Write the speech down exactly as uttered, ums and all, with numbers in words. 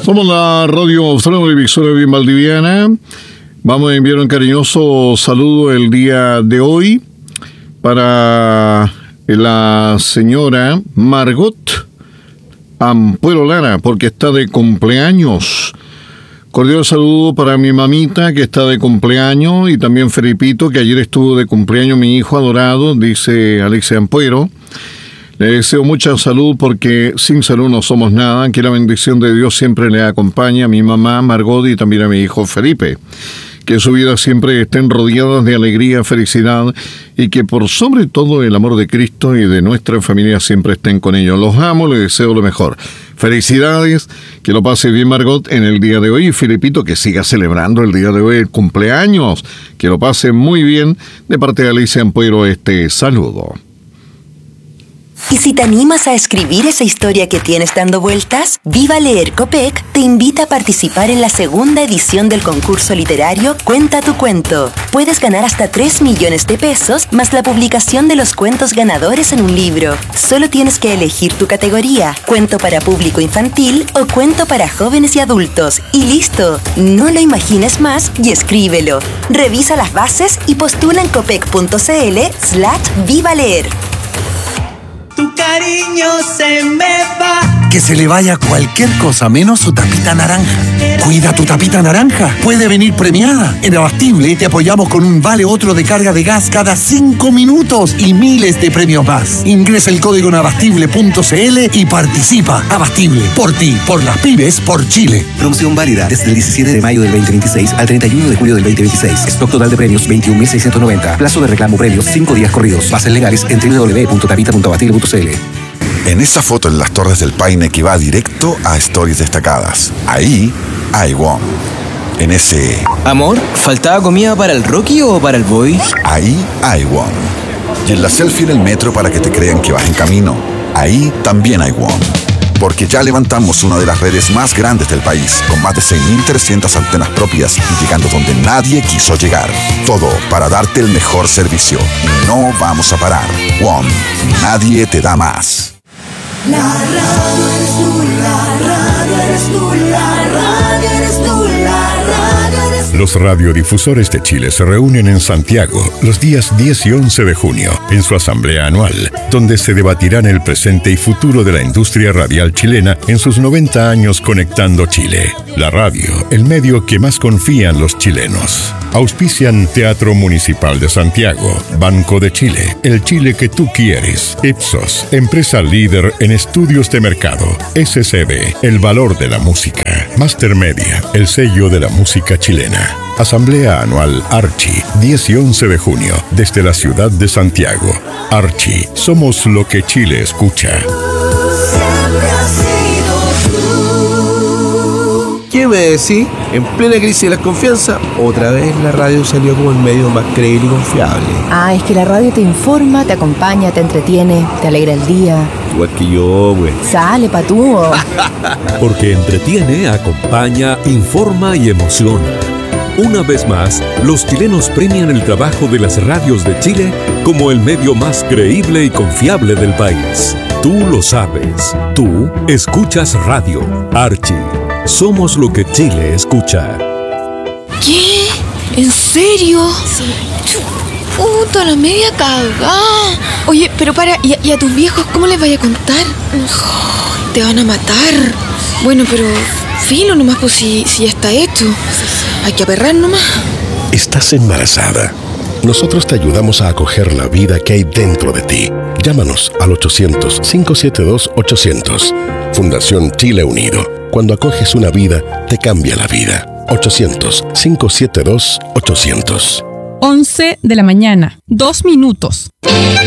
Somos la radio televisora bien valdiviana. Vamos a enviar un cariñoso saludo el día de hoy para la señora Margot Ampuero Lara, porque está de cumpleaños. Cordial saludo para mi mamita, que está de cumpleaños, y también Felipito, que ayer estuvo de cumpleaños, mi hijo adorado, dice Alexia Ampuero. Le deseo mucha salud, porque sin salud no somos nada. Que la bendición de Dios siempre le acompañe a mi mamá Margot y también a mi hijo Felipe. Que su vida siempre estén rodeadas de alegría, felicidad, y que por sobre todo el amor de Cristo y de nuestra familia siempre estén con ellos. Los amo, les deseo lo mejor. Felicidades, que lo pase bien Margot en el día de hoy, y Filipito, que siga celebrando el día de hoy el cumpleaños, que lo pase muy bien. De parte de Alicia Ampuero, este saludo. ¿Y si te animas a escribir esa historia que tienes dando vueltas? Viva Leer Copec te invita a participar en la segunda edición del concurso literario Cuenta tu cuento. Puedes ganar hasta tres millones de pesos más la publicación de los cuentos ganadores en un libro. Solo tienes que elegir tu categoría: cuento para público infantil o cuento para jóvenes y adultos. Y listo. No lo imagines más y escríbelo. Revisa las bases y postula en copec.cl slash viva leer. Tu cariño se me va. Que se le vaya cualquier cosa menos su tapita naranja. Cuida tu tapita naranja. Puede venir premiada. En Abastible te apoyamos con un vale otro de carga de gas cada cinco minutos y miles de premios más. Ingresa el código en abastible punto cl y participa. Abastible, por ti, por las pymes, por Chile. Promoción válida desde el diecisiete de mayo del veinte veintiséis al treinta y uno de julio del veinte veintiséis. Stock total de premios veintiún mil seiscientos noventa. Plazo de reclamo premios cinco días corridos. Bases legales en doble u doble u doble u punto tapita punto abastible punto cl. En esa foto en las Torres del Paine que va directo a Stories Destacadas. Ahí hay WOM. En ese... Amor, ¿faltaba comida para el Rocky o para el Boy? Ahí hay WOM. Y en la selfie en el metro para que te crean que vas en camino. Ahí también hay WOM. Porque ya levantamos una de las redes más grandes del país, con más de seis mil trescientas antenas propias y llegando donde nadie quiso llegar. Todo para darte el mejor servicio. Y no vamos a parar. WOM. Nadie te da más. La radio eres tú, la radio eres tú, la radio eres tú, la radio eres tú. Los radiodifusores de Chile se reúnen en Santiago los días diez y once de junio en su asamblea anual, donde se debatirán el presente y futuro de la industria radial chilena en sus noventa años conectando Chile. La radio, el medio que más confían los chilenos. Auspician Teatro Municipal de Santiago, Banco de Chile, el Chile que tú quieres, Ipsos, empresa líder en estudios de mercado, S C B, el valor de la música, Master Media, el sello de la música chilena. Asamblea Anual Archi, diez y once de junio, desde la ciudad de Santiago. Archi, somos lo que Chile escucha. Siempre has sido tú. ¿Qué me decís? En plena crisis de la confianza, otra vez la radio salió como el medio más creíble y confiable. Ah, es que la radio te informa, te acompaña, te entretiene, te alegra el día. Igual que yo, güey. Sale, patúo. Porque entretiene, acompaña, informa y emociona. Una vez más, los chilenos premian el trabajo de las radios de Chile como el medio más creíble y confiable del país. Tú lo sabes. Tú escuchas radio. Archi. Somos lo que Chile escucha. ¿Qué? ¿En serio? Sí. Puta, la media cagada. Oye, pero para, ¿y a, y a tus viejos cómo les vaya a contar? Oh, te van a matar. Bueno, pero filo nomás, pues si, si ya está hecho. Hay que aperrar nomás. Estás embarazada. Nosotros te ayudamos a acoger la vida que hay dentro de ti. Llámanos al ochocientos, cinco siete dos, ochocientos. Fundación Chile Unido. Cuando acoges una vida, te cambia la vida. ochocientos, cinco siete dos, ochocientos. once de la mañana, dos minutos.